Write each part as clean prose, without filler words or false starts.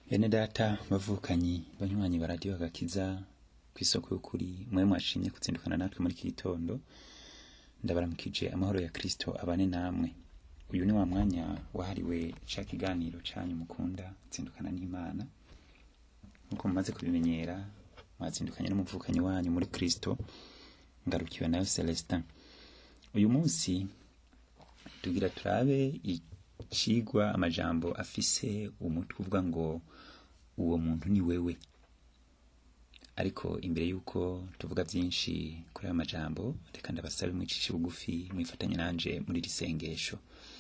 Bene data bavukanyi banywanyi baradiyo agakiza kw'isoko y'ukuri mwe mwashimye kuzindukana natwe muri iki gitondo, ndabaramukije amahoro ya Kristo abane namwe. Uyu ni wa mwanya wahariwe ca kiganiro canyu mukunda zindukana n'Imana. Nkuko mumaze kubimenyera, mwazindukanye n'umuvukanyi wanyu muri Kristo, ngarukiwe nayo Celestin. Uyu munsi tugira turabe icigwa amajambo afise umutwe uvuga ngo uwo muntu ni wewe. Ariko imbere yuko tuvuga byinshi kuri aya majambo, reka ndabasabe mwicishe bugufi mwifatanye nanje muri risengesho.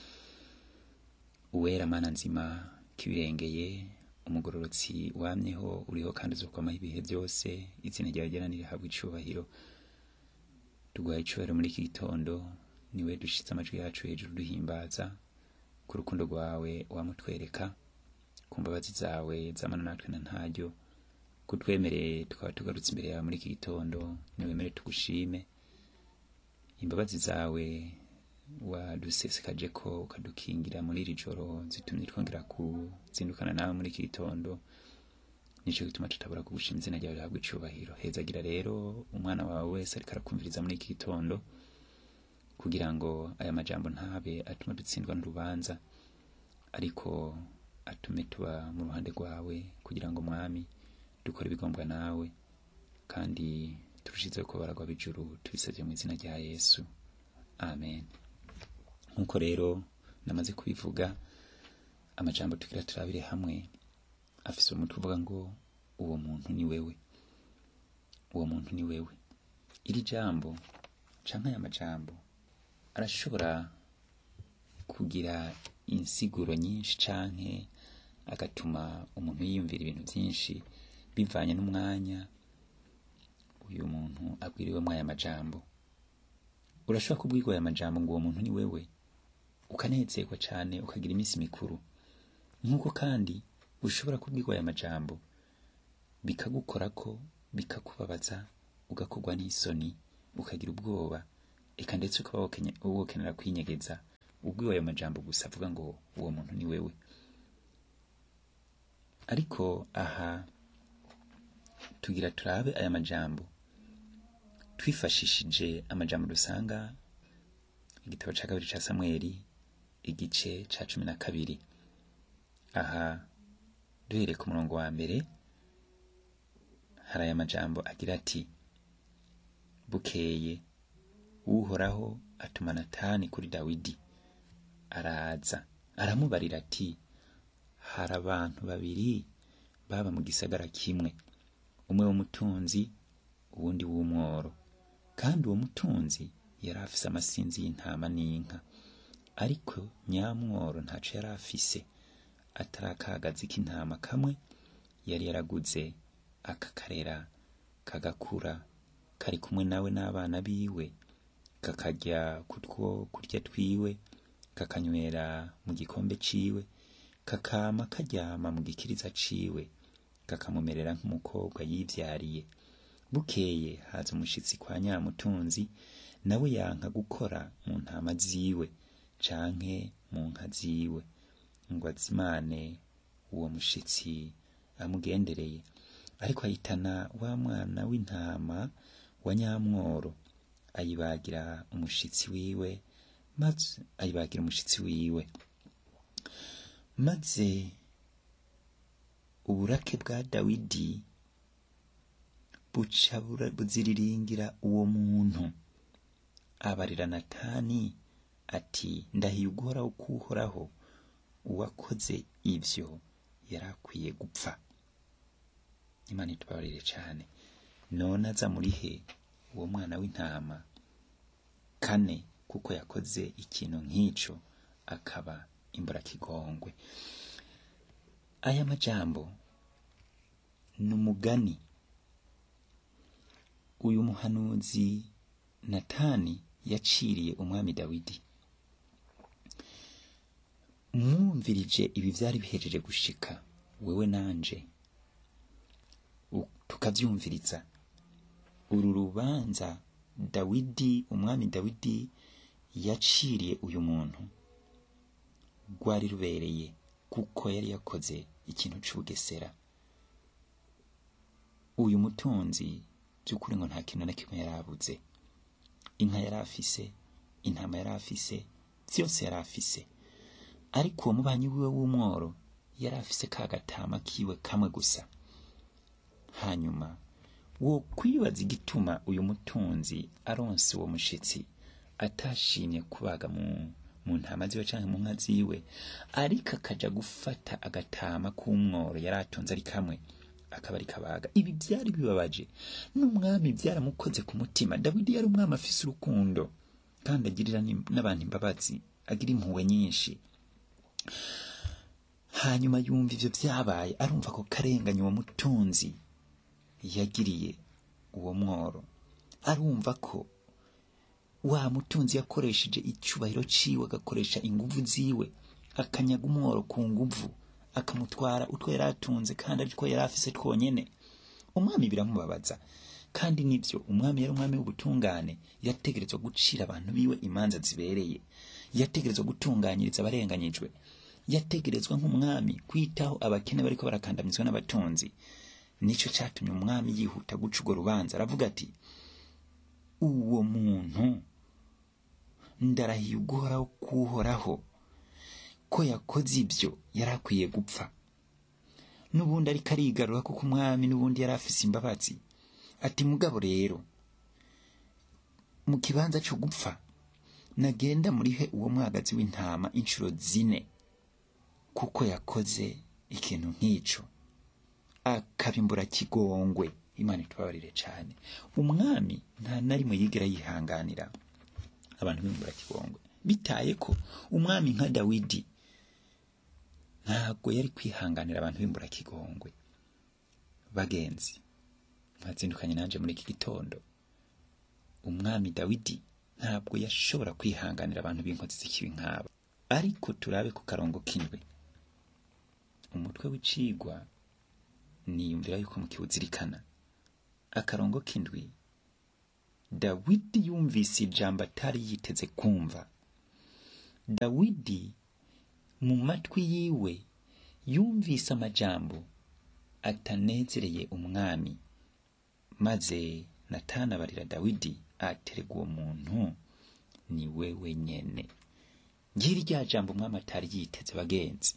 Uwera Mana nzima kibirengeye, umugororotsi wamyeho uriho kandi uzokwamaho ibihe byose, izina ryawe ryeranire habwa icubahiro. Tuguhaye icubahiro muri iki gitondo, niwe dushitse amajwi yacu hejuru duhimbaza ku rukundo rwawe wamutwereka, ku mbabazi zawe zamana natwe na ntaryo, kutwemereye tukaba tugarutse imbere yawe muri iki gitondo. Niwemere tugushime imbabazi zawe wadusesekaje ko ukadukingira muri iri joro, zitumye twongera kuzindukana nawe muri iki gitondo. Nico gituma tutabura kugushima, izina ryawe rihabwe icubahiro. Hezagira rero umwana wawe wese ariko arakumviriza muri iki gitondo, kugira ngo aya majambo ntabe atuma dutsindwa n'urubanza, ariko atume tuba mu ruhande rwawe, kugira ngo mwami dukore ibigombwa nawe kandi turushizeho ko baragwa bijuru, tubisabye mu izina rya Yesu, amen. Nkuko rero namaze kubivuga, amajambo tugira turabire hamwe afise umutwe uvuga ngo uwo muntu ni wewe. Uwo muntu ni wewe. Iri jambo canke aya majambo arashobora kugira insiguro nyinshi canke agatuma umuntu yiyumvira ibintu byinshi bivanye n'umwanya uyu muntu abwiriwemwo aya majambo. Urashobora kubwirwa aya majambo ngo uwo muntu ni wewe, ukanezerwa cane, ukagira iminsi mikuru. Nkuko kandi ushobora kubwirwa aya majambo bikagukorako, bikakubabaza, ugakorwa n'isoni, ukagira ubwoba, eka ndetse ukaba wokenera kwinyegeza ubwiwe ayo majambo gusa avuga ngo uwo muntu ni wewe. Ariko aha tugira turabe aya majambo twifashishije amajambo dusanga igitabo ca kabiri ca Samweli igice ca 12. Aha duhere ku murongo wa mbere, hari aya majambo agira ati: bukeye Uhoraho atuma Natani kuri Dawidi, araza aramubarira ati: hari abantu babiri baba mu gisagara kimwe, umwe w'umutunzi uwundi w'umworo. Kandi uwo mutunzi yari afise amasinzi y'intama n'inka, ariko nyamworo ntaco yari afise atari akagazi k'intama kamwe yari yaraguze, akakarera kagakura, kari kumwe nawe n'abana biwe, kakarya kutwo kurya twiwe, kakanywera mu gikombe ciwe, kakama karyama mu gikiriza ciwe, kakamumerera nk'umukobwa yivyariye. Bukeye haza umushitsi kwa nyamutunzi, nawe yanka gukora mu ntama ziwe canke mu nka ziwe, ngo azimane uwo mushitsi amugendereye, ariko ahitana wa mwana w'intama wa nyamworo, ayibagira umushitsi wiwe, maze uburake bwa Dawidi buca buziriringira uwo muntu. Abarira Natani ati: ndahiye uguhoraho kuhoraho, uwakoze ivyo yarakwiye gupfa. Imana itubabarire cane. None aza murihe uwo mwana w'intama? Kane, kuko yakoze ikintu nk'ico akaba imburakigongwe. Aya majambo n'umugani uyu muhanuzi Natani yaciriye umwami Dawidi. Mwumvirije ibi vyari bihejeje gushika, wewe nanje tukavyumviriza. Uru rubanza Dawidi, umwami Dawidi yaciriye uyu muntu rwari rubereye, kuko yari yakoze ikintu c'ubugesera. Uyu mutunzi by'ukuri ngo nta kintu na kimwe yarabuze. Inka yarafise, intama yarafise, byose yarafise. Ariko uwo mubanyi wiwe w'umworo yarafise ka gatama kiwe kamwe gusa. Hanyuma wo kwibaza igituma uyu mutunzi aronse uwo mushitsi atashimye kubaga mu ntama ziwe canke mu nka ziwe, ariko akaja gufata agatama k'umworo yaratunze ari kamwe akaba ari kabaga. Ibi byari bibabaje n'umwami, byaramukoze ku mutima. Dawidi yari umwami afise urukundo kandi agirira n'abantu imbabazi, agira impuhwe nyinshi. Hanyuma yumva ivyo vyabaye, arumva ko karenganya uwo mutunzi yagiriye uwo mworo. Arumva ko wa mutunzi yakoresheje icubahiro ciwe, agakoresha inguvu ziwe, akanyaga umworo ku nguvu, akamutwara utwo yaratunze kandi ariko yarafise twonyene. Umwami biramubabaza, kandi nivyo umwami yari umwami w'ubutungane, yategerezwa gucira abantu biwe imanza zibereye, yategerezwa gutunganyiriza abarenganyijwe, yategerezwa nk'umwami kwitaho abakene bariko barakandamizwa n'abatunzi. Nico catumye umwami yihuta guca urwo rubanza, aravuga ati uwo muntu ndarahiye uguhoraho kuhoraho ko yakoze ibyo yarakwiye gupfa. N'ubundi ariko arigarura kuko umwami n'ubundi yarafise imbabazi. Ati mugabo rero mu kibanza cyo gupfa nagenda murihe uwo mwagazi w'intama inshuro 4, kuko yakoze ikintu nk'ico akabimbura kigongwe. Imana itubabarire cyane. Umwami nta na rimwe yigera yihanganira abantu bimbura kigongwe, bitaye ko umwami nka Dawidi ntabwo yari kwihanganira abantu bimbura kigongwe. Bagenzi mwazindukanye nanje muri iki gitondo, umwami Dawidi ntabwo yashobora kwihanganira abantu b'inkozi z'ikibi nk'aba. Ariko turabe ku karongo k'indwi, umutwe w'icigwa niyumvira yuko mukiwuzirikana. Akarongo k'indwi, Dawidi yumvise ijambo atari yiteze kumva. Dawidi mu matwi yiwe yumvise amajambo atanezereye umwami, maze Natani abarira Dawidi aterega uwo muntu ni wewe nyene. Ngiri rya jambo umwami atari yiteze bagenzi.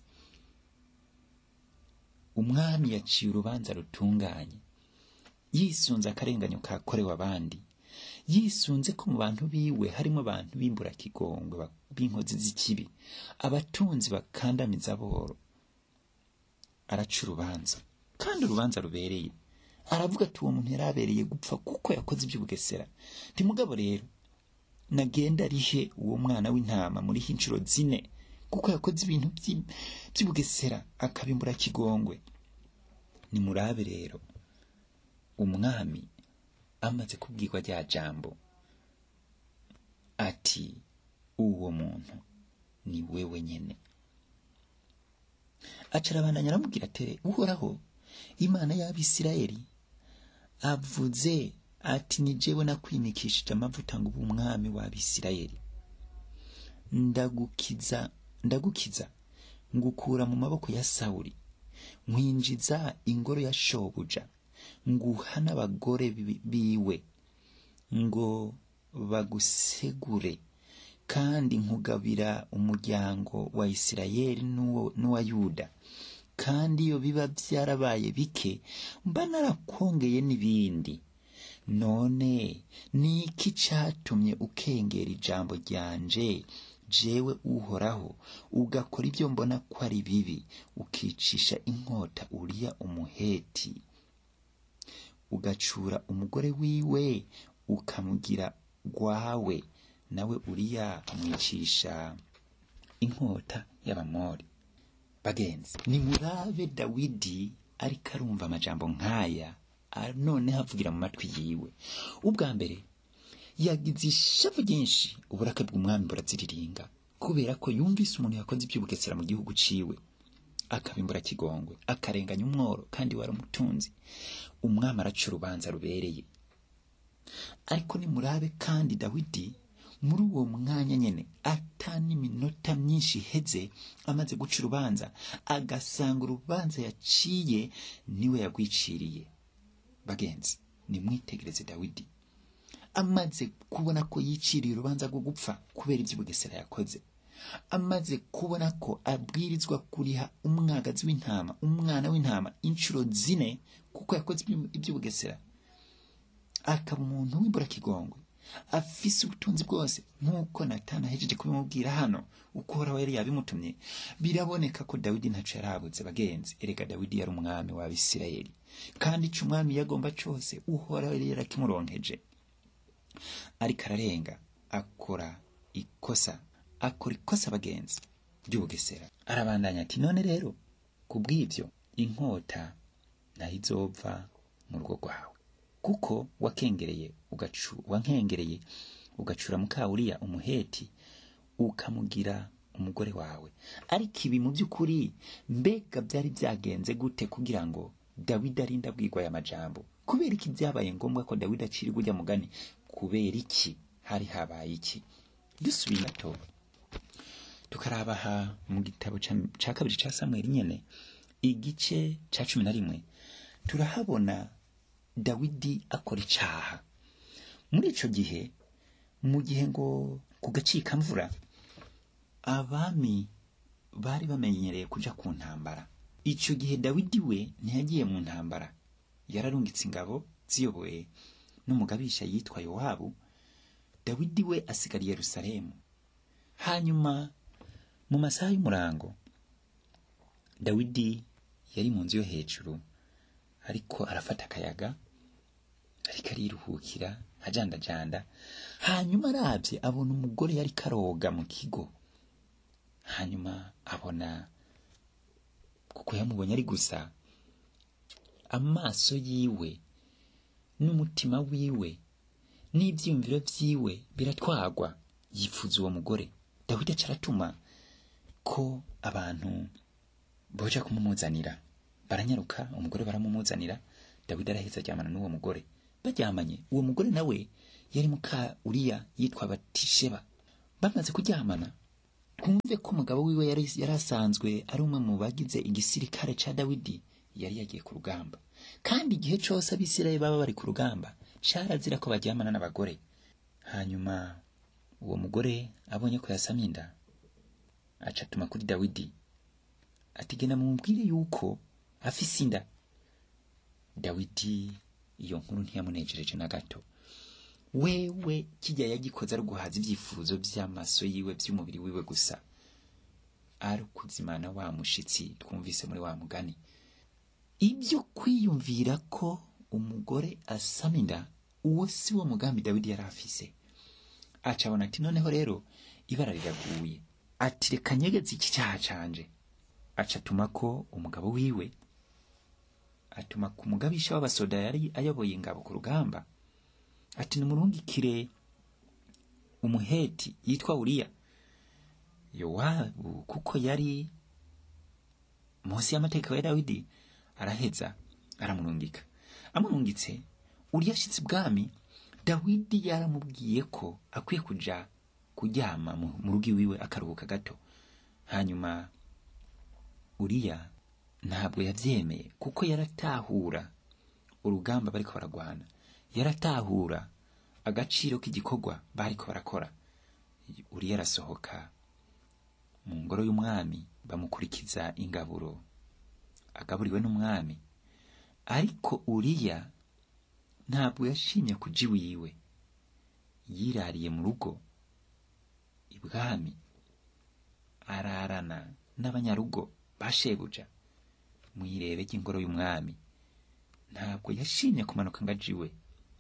Umwami yaciye urubanza rutunganye, yisunze akarenganyo kakorewe abandi, yisunze ko mu bantu biwe harimo abantu bimbura kigongwe b'inkozi z'ikibi, abatunzi bakandamiza aboro. Araca urubanza, kandi urubanza rubereye. Aravuga ati uwo muntu yarabereye gupfa kuko yakoze iby'ubugesera. Ndi mugabo rero nagenda arihe uwo mwana w'intama muri inshuro 4, kuko yakoze ibintu by'ubugesera akabimbura kigongwe. Ni murabe rero umwami amaze kubwirwa rya jambo ati uwo muntu ni wewe nyene, acarabandanya aramubwira ati uhoraho Imana y'Abisirayeli avuze ati ni jewe nakwimikishije amavuta ngo umwami w'Abisirayeli. Ndagukiza ngukura mu maboko ya Sawuli, nkwinjiza ingoro ya shobuja, nguha n'abagore biwe ngo bagusegure, kandi nkugabira umuryango wa Isirayeli n'uwa Yuda. Kandi iyo biba byarabaye bike mba narakongeye n'ibindi. None niki catumye ukengera ijambo ryanje jewe uhoraho, ugakora ibyo mbona ko ari bibi, ukicisha inkota Uriya umuheti, ugacura umugore wiwe ukamugira gwawe, nawe Uriya amwicisha inkota y'Abamori. Bagenzi, ni murabe Dawidi ariko arumva amajambo nk'aya, none havugira mu matwi yiwe. Ubwa mbere yagize ishavu ryinshi, uburake bw'umwami buraziriringa, kubera ko yumvise umuntu yakoze iby'ubugesera mu gihugu ciwe, akabimbura kigongwe, akarenganya umworo kandi wari umutunzi. Umwami araca urubanza rubereye. Ariko ni murabe kandi Dawidi muri uwo mwanya nyene atani minota myinshi heze amaze guca urubanza agasanga urubanza yaciye niwe yagwiciriye. Bagenzi, nimwitegereze Dawidi amaze kubona ko yiciriye urubanza rwo gupfa kubera ibyo Bugesera yakoze, amaze kubona ko abwirizwa kuriha umwagazi w'intama, umwana w'intama inshuro 4 kuko yakoze ibyo Bugesera, akaba umuntu w'imburakigongo afise ubutunzi bwose nk'uko Natana hejeje kubimubwira hano uko Uhoraho yari yabimutumye. Biraboneka ko Dawidi ntaco yarabuze. Bagenzi, erega Dawidi yari umwami wa Bisirayeli, kandi ico umwami yagomba cose Uhoraho yari yarakimuronkeje. Ariko ararenga akora ikosa bagenzi ry'Ubugesera. Arabandanya ati none rero kubw'ivyo inkota nahizova mu rugo rwawe, kuko wankengereye ugacura muka Uriya umuheti ukamugira umugore wawe. Ariko ibi mu by'ukuri mbega byari byagenze gute kugira ngo Dawidi arinda bwirwa aya majambo? Kubera iki byabaye ngombwa ko Dawidi acirwa ujya mugani? Kubera iki? Hari habaye iki? Dusubiye gato tukarabaha mu gitabo ca kabiri ca Samweli nyene igice ca 11 turahabona Dawidi akora icaha. Muri ico gihe, mu gihe ngo kugacika mvura, abami bari bamenyereye kuja ku ntambara. Ico gihe Dawidi we ntiyagiye mu ntambara, yararungitse ingabo ziyoboye n'umugabisha yitwa Yowabu. Dawidi we asigara i Yerusalemu. Hanyuma mu masaha y'umurango Dawidi yari mu nzu yo hejuru ariko arafata akayaga, ariko ariruhukira ajandajanda. Hanyuma aravye abona umugore yari karoga mu kigo. Hanyuma abona, kuko yamubonye ari gusa, amaso yiwe n'umutima wiwe n'ivyumviro vyiwe biratwagwa, yifuza uwo mugore. Dawidi acaratuma ko abantu boja kumumuzanira. Baranyaruka, umugore baramumuzanira. Dawidi araheza aryamana n'uwo mugore. Baryamanye, uwo mugore nawe yari muka Uriya yitwa Batisheba. Bamaze kuryamana, twumve ko umugabo wiwe yari asanzwe ari umwe mu bagize igisirikare ca Dawidi, yari yagiye ku rugamba. Kandi igihe cyose Abisirayeli baba bari ku rugamba carazira ko baryamana n'abagore. Hanyuma uwo mugore abonye ko yasamye inda, acatuma kuri Dawidi ati genda mumubwire yuko afise inda. Dawidi iyo nkuru ntiyamunejereje na gato. Wewe kijya yagikoze ari guhaza ibyifuzo by'amaso yiwe by'umubiri wiwe gusa, ari kuzimana wa mushitsi twumvise muri wa mugani. Ibyo kwiyumvira ko umugore asaminda, uwo si wo mugambi Dawidi yari afise. Acabona ati noneho rero ibara riraguye, ati reka nyegeze iki cyaha canje. Acatuma ko umugabo wiwe, atuma ku mugabisha w'abasoda yari ayoboye ingabo ku rugamba, ati nimurungikire umuheti yitwa Uriya. Yowabu kuko yari munsi y'amateka ya Dawidi, araheza aramurungika. Amurungitse, Uriya ashitse ibwami, Dawidi yaramubwiye ko akwiye kuja kuryama mu rugi wiwe akaruhuka gato. Hanyuma Uriya ntabwo yavyemeye, kuko yaratahura urugamba bariko baragwana, yaratahura agaciro k'igikorwa bariko barakora. Uriya arasohoka mu ngoro y'umwami, bamukurikiza ingaburo agaburiwe n'umwami. Ariko Uriya ntabwo yashimye kuja iwiwe, yirariye mu rugo ibwami, ararana n'abanyarugo bashebuja mwirebe ry'ingoro y'umwami. Ntabwo yashimye kumanuka ngajiwe.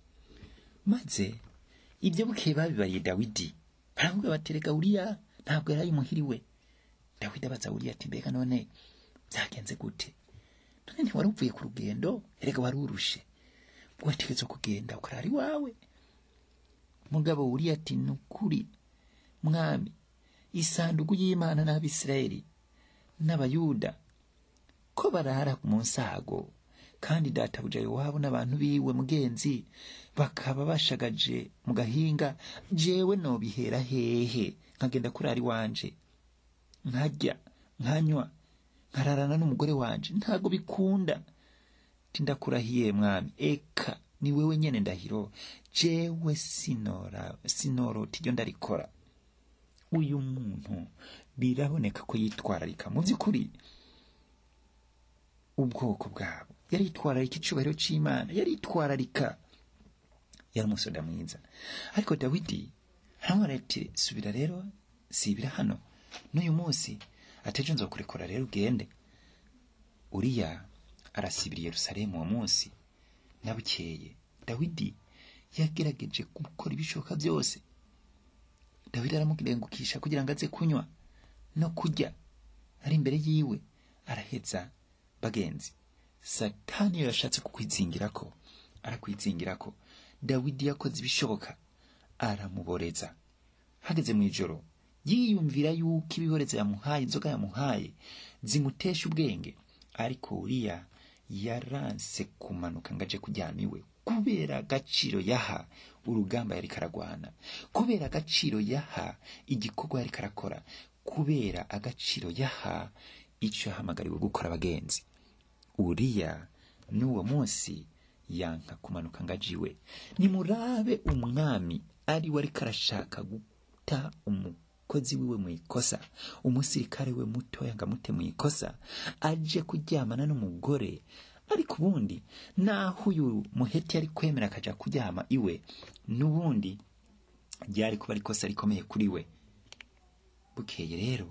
Maze ibyo bukeye babibariye Dawidi, baravuga batereka Uriya ntabwo yari muhiriwe. Dawidi abaza Uriya ati mbega none byagenze gute? None ntiwari uvuye ku rugendo? Erega wari urushe, wategetse kugenda ukarari wawe. Mugabo Uriya ati nukuri mwami, isanduku y'Imana n'Abisirayeli n'Abayuda ko barara mu nsago, kandi databuja Yowabu n'abantu biwe mugenzi bakaba bashagaje mu gahinga, jewe nobihera hehe nkagenda kurari wanje nkarya nkanywa nkararana n'umugore wanje? Ntago bikunda. Tindakurahiye mwami, eka ni wewe nyene ndahiro, jewe sinorota iryo ndarikora. Uyu muntu biraboneka ko yitwararika mu by'ukuri ubwoko bwabo, yaritwararika icubahiro c'Imana, yaritwararika, yari umusoda mwiza. Ariko Dawidi aramubwira ati subira rero, sibira hano n'uyu munsi, atejo nzokurekura rero ugende. Uriya arasibira Yerusalemu uwo munsi, nabukeye Dawidi yagerageje gukora ibishoboka byose. Dawidi aramugengukisha kugira ngo aze kunywa no kurya ari imbere yiwe, araheza. Bagenzi, Satani yashatse kukwizingirako, arakwizingirako. Dawidi yakoze ibishoboka, aramuboreza. Hageze mu ijoro yiyumvira yuko ibiboreza yamuhaye, inzoga yamuhaye zimutesha ubwenge, ariko Uriya yaranse kumanuka ngaje kujyana iwe, kubera agaciro yaha urugamba yari karagwana, kubera agaciro yaha igikorwa yari karakora, kubera agaciro yaha icyo yahamagariwe gukora. Bagenzi, Uriya n'uwo munsi yanka kumanuka ngajiwe. Nimurabe umwami ari wari karashaka guta umukozi wiwe mu ikosa, umusirikare we mutoya ngamute mu ikosa, aje kuryamana n'umugore. Ariko ubundi naho uyu muheti yari kwemera akaja kuryama iwe, n'ubundi ryari kuba ikosa rikomeye kuri we. Bukeye rero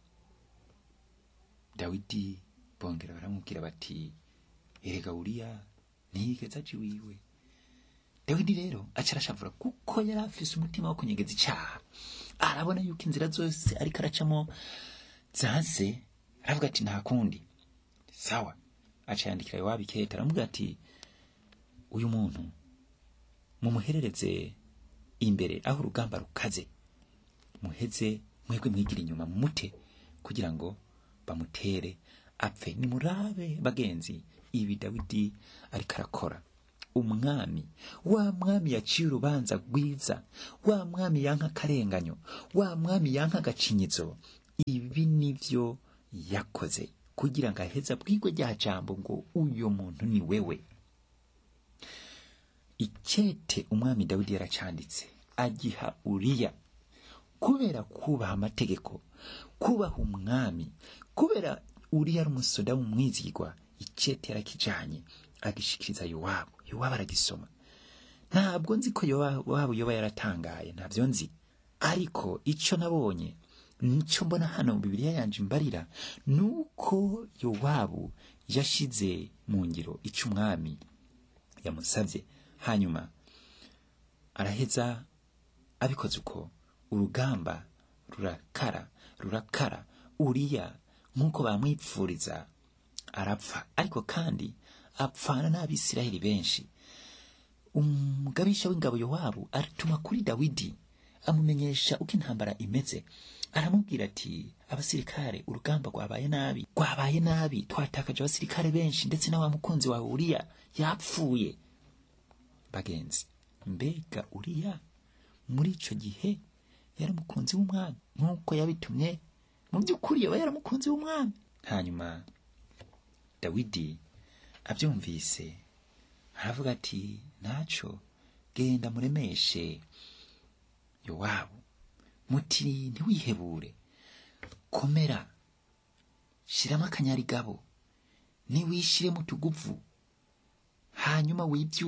Dawidi bongera baramubwira bati erega Uriya ntiyigeze aje iwiwe. Dawidi rero acarashavura kuko yari afise umutima wo kunyegeza icyaha, arabona yuko inzira zose ariko aracamo zanse, aravuga ati nta kundi. Sawa, acayandikira Yowabu ikete, aramubwira ati uyu muntu mumuherereze imbere aho urugamba rukaze, muheze mwebwe mwigira inyuma mumute kugira ngo bamutere apfe. Nimurabe bagenzi ibi Dawidi ariko arakora. Umwami, wa mwami yaciye urubanza rwiza, wa mwami yanka akarenganyo, wa mwami yanka agacinyizo, ibi nivyo yakoze kugira ngo aheza bwigwe rya jambo ngo uyo muntu ni wewe. Ikete umwami Dawidi yaracanditse agiha Uriya, kubera kubaha amategeko, kubaha umwami, kubera Uriya ari umusoda w'umwizigwa. Ikete yarakijanye agishikiriza Yowabu. Yowabu aragisoma. Ntabwo nzi ko Yowabu yoba yaratangaye, ntabyo nzi, ariko icyo nabonye nico mbona hano mu Bibiliya yanje mbarira, nuko Yowabu yashize mu ngiro icyo umwami yamusabye. Hanyuma araheza abikoze uko, urugamba rurakara. Uriya nkuko bamwipfuriza arapfa, ariko kandi apfana n'Abisiraheli benshi. Umugabisha w'ingabo Yowabu aratuma kuri Dawidi amumenyesha uko intambara imeze. Aramubwira ati abasirikare, urugamba rwabaye nabi, twatakaje abasirikare benshi, ndetse na wa mukunzi wawe Uriya yapfuye. Bagenzi, mbega Uriya muri ico gihe yari umukunzi w'umwami nkuko yabitumye? Mu by'ukuri yaba yari umukunzi w'umwami. Hanyuma Dawidi abyumvise aravuga ati naco, genda muremeshe Yowabu, muti ntiwihebure, komera, shiramo akanyarigabo, niwishire mu tuguvu, hanyuma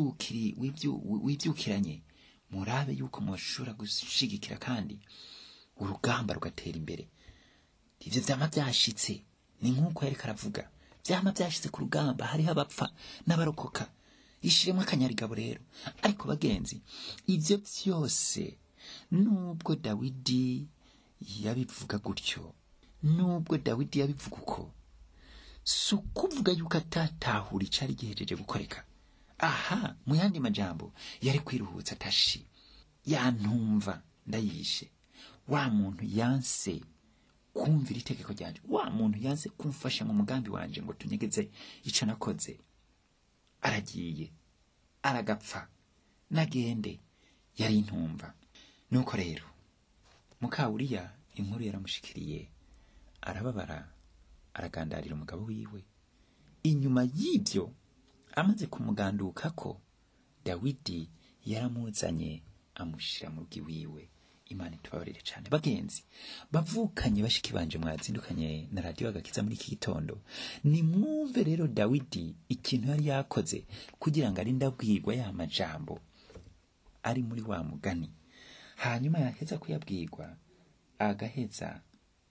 wibyukiranye, murabe yuko mushobora gushigikira kandi urugamba rugatera imbere. Ivyo vyama byashitse, ni nkuko yari karavuga, byama byashitse ku rugamba, hariho abapfa n'abarokoka. Ishiremo akanyarigabo rero. Ariko bagenzi, ivyo byose nubwo Dawidi yabivuga gutyo, nubwo Dawidi yabivuga uko, sukuvuga yuko atatahura icari gihejeje gukoreka. Aha, mu yandi majambo yari kwiruhutsa tashi, yantumva ndayishe, wa muntu yanse kumvira itegeko ryanje, wa muntu yanse kumfasha mu mugambi wanje ngo tunyegeze ico nakoze. aragiye aragapfa, nagende yari intumva. Nuko rero muka Uriya inkuru yaramushikiriye, arababara, aragandarira umugabo wiwe. Inyuma y'ibyo amaze kumugandukako, Dawidi yaramuzanye amushira mu rugo iwiwe. Imana itubabarire cyane bagenzi bavukanye bashiki banje mwazindukanye na radio Agakiza muri iki gitondo. Ni mwumve rero Dawidi ikintu yari yakoze kugira ngo arinde abwirwa ya majambo ari muri wa mugani. Hanyuma yaheza kuyabwirwa, agaheza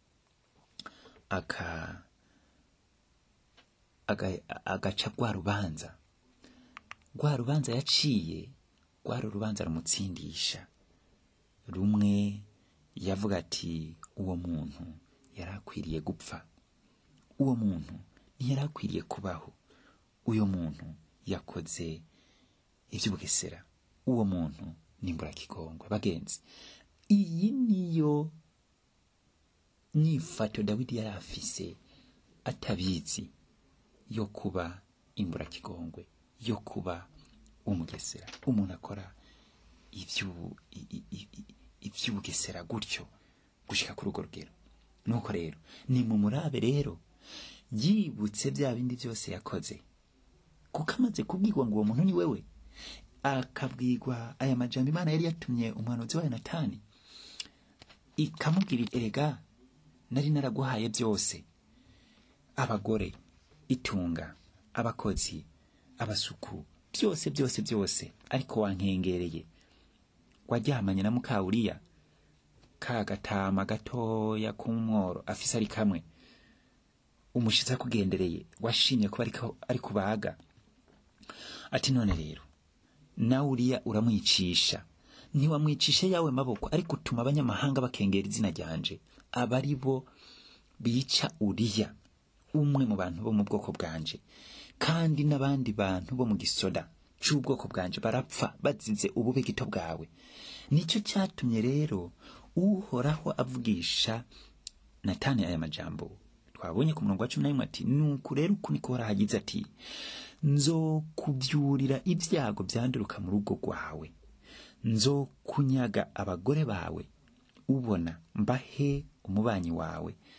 agaca rwa rubanza yaciye, rwari urubanza rumutsindisha. Rumwe yavuga ati uwo muntu yarakwiriye gupfa, uwo muntu ntiyarakwiriye kubaho, uyo muntu yakoze iby'ubugesera, uwo muntu n'imburakigongo. Bagenzi, iyi niyo nyifato Dawidi yari afise atabizi yo kuba imburakigongwe, yo kuba umugesera. Umuntu akora iby'ubugesera gutyo gushika kuri urwo rugero. Nuko rero ni mu murabe rero yibutse bya bindi byose yakoze, kuko amaze kubwirwa ngo uwo muntu ni wewe, akabwirwa aya majambo Imana yari yatumye umuhanuzi wa Yonatani, ikamubwira erega nari naraguhaye byose, abagore, itunga, abakozi, abasuku, byose, ariko wankengereye, waryamanye na muka Uriya, ka gatama gatoya k'umworo afise ari kamwe, umushitsi akugendereye, washimye kuba ari kubaga. Ati none rero na Uriya uramwicisha, ntiwamwicisha yawe maboko, ariko utuma abanyamahanga bakengera izina ryanje, abari bo bica Uriya, umwe mu bantu bo mu bwoko bwanje, kandi n'abandi bantu bo mu gisoda cy'ubwoko bwanje barapfa bazize ubube gito bwawe. Nicyo cyatumye rero Uhoraho avugisha Natani aya majambo twabonye ku murongo wa 11 ati, nuko rero uku niko hagize ati, nzokubyurira ibyago byanduruka mu rugo rwawe, nzokunyaga abagore bawe, ubona mbahe umubanyi wawe,